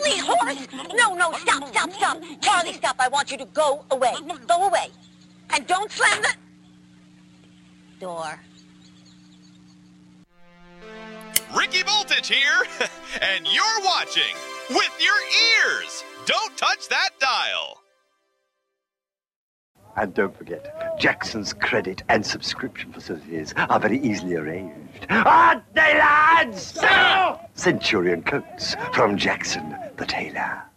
Charlie horse! No, stop. Charlie, stop. I want you to go away. Go away. And don't slam the door. Ricky Voltage here, and you're watching with your ears. Don't touch that dial. And don't forget, Jackson's credit and subscription facilities are very easily arranged. Aren't they, lads? Sir! Centurion coats from Jackson the tailor.